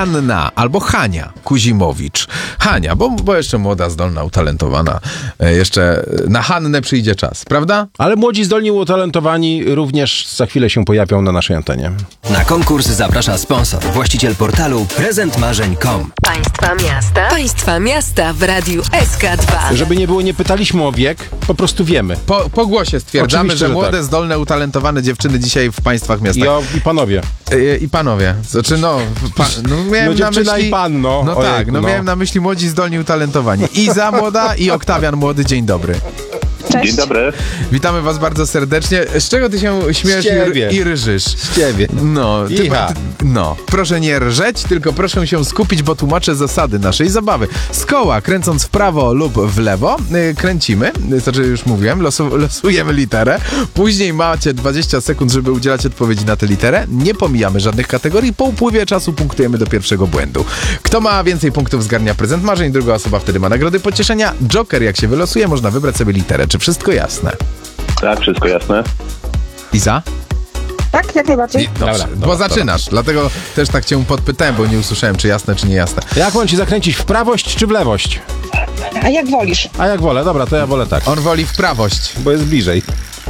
Hanna albo Hania Kuzimowicz. Hania, bo jeszcze młoda, zdolna, utalentowana. Jeszcze na Hannę przyjdzie czas, prawda? Ale młodzi, zdolni, utalentowani również za chwilę się pojawią na naszej antenie. Na konkurs zaprasza sponsor, właściciel portalu prezentmarzeń.com. Państwa miasta w Radiu SK2. Żeby nie było, nie pytaliśmy o wiek, po prostu wiemy. Po głosie stwierdzamy, Oczywiście, że młode, tak. zdolne, utalentowane dziewczyny dzisiaj w państwach miastach. I panowie. I panowie. Znaczy, miałem na dziewczyna myśli... i pan, no. No Ojejku, tak, miałem na myśli młodzi, zdolni, utalentowani. Iza młoda i Oktawian młody. Dzień dobry. Cześć. Dzień dobry. Witamy was bardzo serdecznie. Z czego ty się śmiesz i ryżysz? Z ciebie. Proszę nie rżeć, tylko proszę się skupić, bo tłumaczę zasady naszej zabawy. Z koła, kręcąc w prawo lub w lewo, kręcimy, znaczy już mówiłem, losujemy literę. Później macie 20 sekund, żeby udzielać odpowiedzi na tę literę. Nie pomijamy żadnych kategorii. Po upływie czasu punktujemy do pierwszego błędu. Kto ma więcej punktów, zgarnia prezent marzeń, druga osoba wtedy ma nagrody pocieszenia. Joker, jak się wylosuje, można wybrać sobie literę. Czy wszystko jasne? Tak, wszystko jasne. Iza? Tak, jak najbardziej. Dobrze, bo zaczynasz. Dlatego też tak cię podpytałem, bo nie usłyszałem, czy jasne, czy niejasne. Jak mam ci zakręcić, w prawość czy w lewość? A jak wolisz? A jak wolę? Dobra, to ja wolę tak. On woli w prawość. Bo jest bliżej.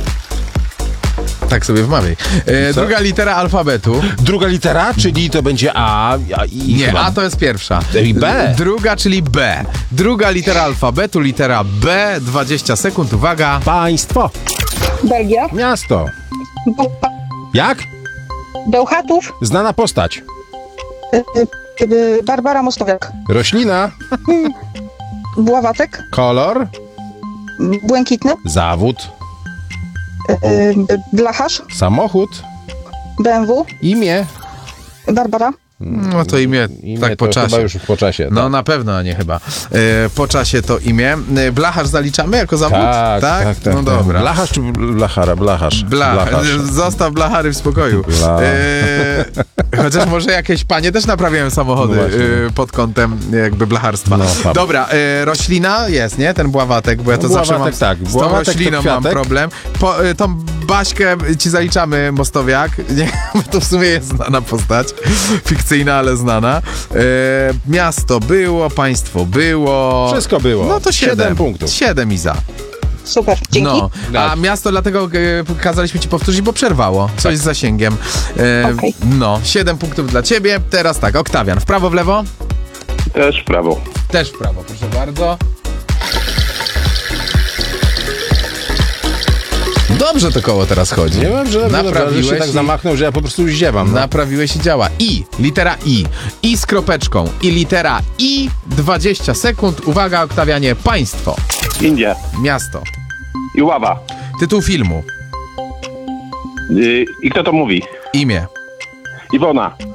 Tak sobie wmawiaj. Druga litera alfabetu. Druga litera, czyli to będzie A i Nie, chyba... A to jest pierwsza. I B. Druga, czyli B. Druga litera alfabetu, litera B. 20 sekund, uwaga. Państwo. Belgia. Miasto. Jak? Bełchatów. Znana postać. Barbara Mostowiak. Roślina. Bławatek. Kolor. Błękitny. Zawód. Blacharz. Samochód. BMW. Imię. Barbara. No to imię tak po to czasie. Chyba już po czasie. No tak. na pewno, a nie chyba. Po czasie to imię. Blacharz zaliczamy jako zawód? Tak. No dobra. Blacharz czy blachara? Blacharz. Zostaw blachary w spokoju. Chociaż może jakieś panie też naprawiają samochody pod kątem jakby blacharstwa. No, dobra, roślina jest, nie? Ten bławatek, bo ja to zawsze mam z tą rośliną mam problem. Tą Baśkę ci zaliczamy, Mostowiak. Nie, to w sumie jest znana postać. Fikcyjna, ale znana. Miasto było, państwo było. Wszystko było. No to 7 punktów. 7 Iza. Super, dzięki. A miasto dlatego kazaliśmy ci powtórzyć, bo przerwało. Coś z zasięgiem. Okej. 7 punktów dla ciebie. Teraz tak, Oktawian, w prawo, w lewo? Też w prawo. Też w prawo, proszę bardzo. Dobrze to koło teraz chodzi. Nie wiem, że się tak zamachnął, że ja po prostu ziewam. No. Naprawiłeś i działa. I, litera I. I z kropeczką. I litera I, 20 sekund. Uwaga, Oktawianie, państwo. Indie. Miasto. Iława. Tytuł filmu. I kto to mówi? Imię. Iwona.